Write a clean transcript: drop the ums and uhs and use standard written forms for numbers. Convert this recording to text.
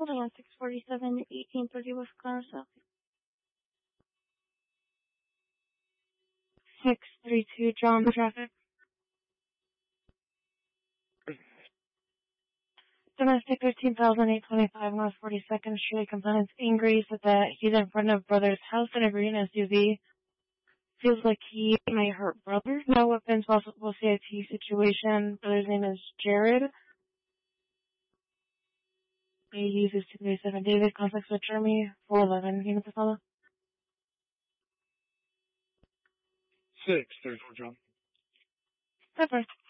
Holding on 647, 1830 West Corner South. 632 John traffic. Domestic 13,825 North 42nd Street. Complainants angry said that he's in front of brother's house in a green SUV. Feels like he may hurt brother. No weapons, possible CIT situation. Brother's name is Jared. He uses 237 David. Contacts with Jeremy 411. You know the fellow? 634 John. Pepper.